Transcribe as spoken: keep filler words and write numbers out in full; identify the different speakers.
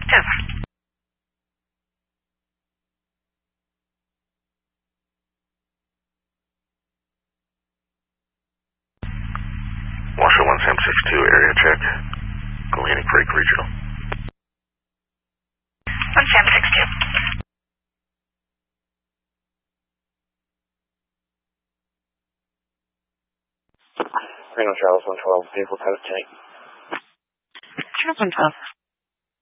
Speaker 1: Active.
Speaker 2: Washoe one Sam six two, area check. Galena Creek Regional.
Speaker 1: one Sam six two.
Speaker 2: Reno Charles one twelve, vehicle type tank.
Speaker 1: Charles one twelve.